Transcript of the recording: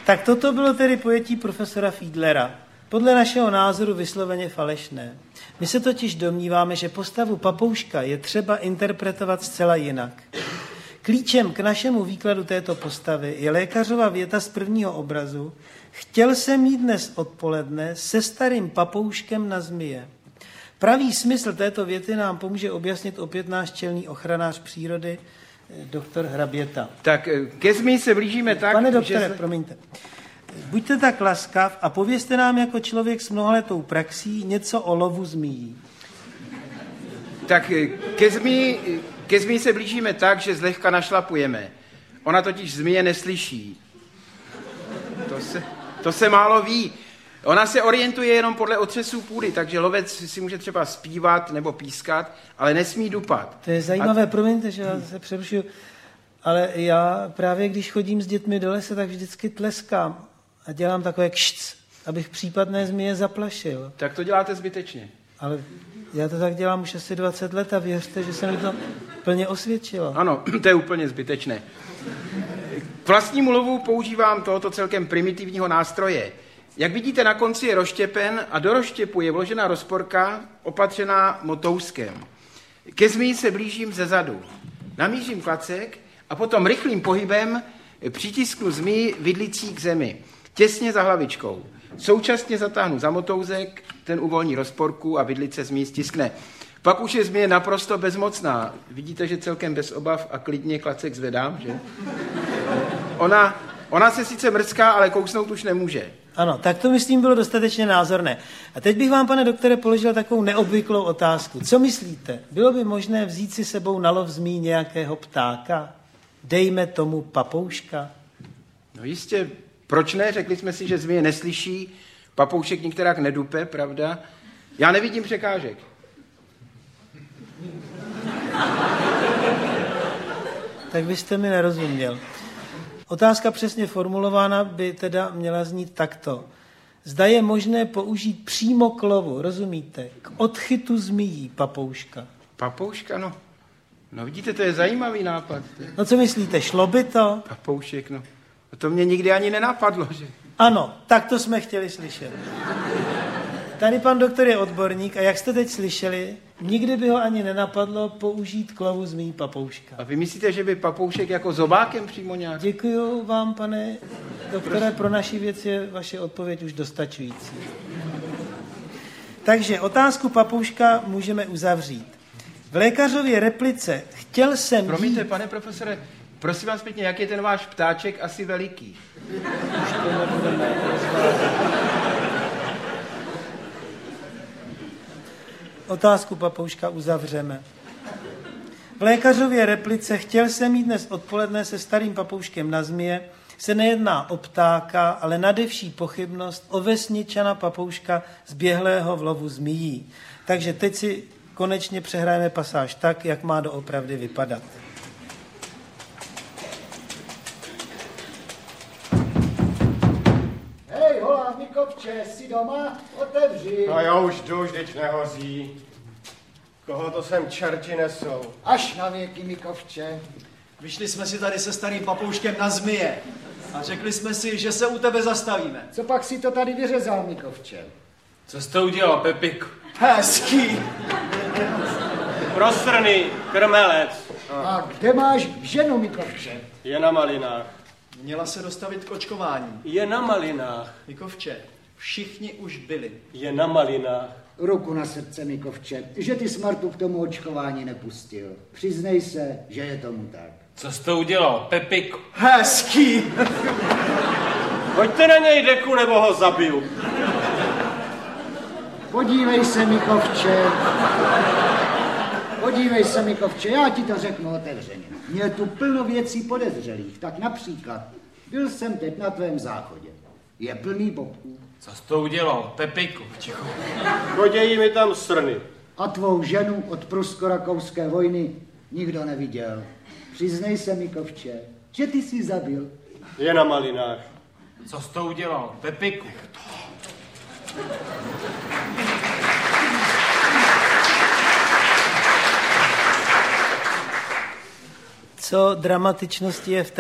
Tak toto bylo tedy pojetí profesora Fiedlera. Podle našeho názoru vysloveně falešné. My se totiž domníváme, že postavu papouška je třeba interpretovat zcela jinak. Klíčem k našemu výkladu této postavy je lékařova věta z prvního obrazu: chtěl jsem jít dnes odpoledne se starým papouškem na zmije. Pravý smysl této věty nám pomůže objasnit opět náš čelný ochranář přírody, doktor Hraběta. Tak ke zmiji se blížíme tak, Pane doktore, promiňte. Buďte tak laskav a povězte nám jako člověk s mnohaletou praxí něco o lovu zmijí. Tak ke zmiji se blížíme tak, že zlehka našlapujeme. Ona totiž zmije neslyší. To se málo ví. Ona se orientuje jenom podle otřesů půdy, takže lovec si může třeba zpívat nebo pískat, ale nesmí dupat. To je zajímavé, promiňte, že já se přerušuju, ale já právě když chodím s dětmi do lesa, tak vždycky tleskám a dělám takové kšc, abych případné zmije zaplašil. Tak to děláte zbytečně. Ale já to tak dělám už asi 20 let a věřte, že se mi to plně osvědčilo. Ano, to je úplně zbytečné. K vlastnímu lovu používám tohoto celkem primitivního nástroje. Jak vidíte, na konci je rozštěpen a do rozštěpu je vložena rozporka opatřená motouskem. Ke zmiji se blížím ze zadu. Namířím klacek a potom rychlým pohybem přitisknu zmiji vidlicí k zemi, těsně za hlavičkou. Současně zatáhnu za motouzek, ten uvolní rozporku a vidlice zmiji stiskne. Pak už je zmije naprosto bezmocná. Vidíte, že celkem bez obav a klidně klacek zvedám, že? Ona se sice mrská, ale kousnout už nemůže. Ano, tak to myslím bylo dostatečně názorné. A teď bych vám, pane doktore, položil takovou neobvyklou otázku. Co myslíte? Bylo by možné vzít si sebou na lov zmijí nějakého ptáka? Dejme tomu papouška? No jistě, proč ne? Řekli jsme si, že zmije neslyší, papoušek nikterak nedupe, pravda? Já nevidím překážek. Tak byste mi nerozuměl. Otázka přesně formulována by teda měla znít takto. Zda je možné použít přímo k lovu, rozumíte, k odchytu zmijí papouška. Papouška, no. No vidíte, to je zajímavý nápad. No co myslíte, šlo by to? Papoušek, no. To mě nikdy ani nenapadlo, že? Ano, tak to jsme chtěli slyšet. Tady pan doktor je odborník a jak jste teď slyšeli, nikdy by ho ani nenapadlo použít k lovu zmijí papouška. A vy myslíte, že by papoušek jako zobákem přímo nějak? Děkuju vám, pane doktore, pro naši věc je vaše odpověď už dostačující. Takže otázku papouška můžeme uzavřít. V lékařově replice chtěl jsem... Promiňte, pane profesore, prosím vás pěkně, jak je ten váš ptáček asi veliký? Už to nebudeme Otázku papouška uzavřeme. V lékařově replice chtěl jsem jít dnes odpoledne se starým papouškem na zmije, se nejedná o ptáka, ale nadevší pochybnost o vesničana papouška zběhlého v lovu zmijí. Takže teď si konečně přehrajeme pasáž tak, jak má doopravdy vypadat. Hej, holá, Mikovče, jsi doma? Otevři. No já už jdu, vždyť nehoří. Koho to sem čerti nesou? Až na věky, Mikovče. Vyšli jsme si tady se starým papouškem na zmije a řekli jsme si, že se u tebe zastavíme. Co pak si to tady vyřezal, Mikovče? Co jste udělal, Pepik? Hezký. Prostrný krmelec. A kde máš ženu, Mikovče? Je na malinách. Měla se dostavit k očkování. Je na malinách. Mikovče, všichni už byli. Je na malinách. Ruku na srdce, Mikovče, že ty Smartu k tomu očkování nepustil. Přiznej se, že je tomu tak. Co jste udělal, Pepik? Hezký. Hoďte na něj deku, nebo ho zabiju. Podívej se, Mikovče. Podívej se, Mikovče, já ti to řeknu otevřeně. Měl tu plno věcí podezřelých, tak například byl jsem teď na tvém záchodě. Je plný bobků. Co jste udělal, Pepiku? Ticho. Chodějí mi tam srny. A tvou ženu od prusko-rakouské vojny nikdo neviděl. Přiznej se, Mikovče, že ty jsi zabil. Je na malinách. Co jste udělal, Pepiku? Co dramatičnosti je v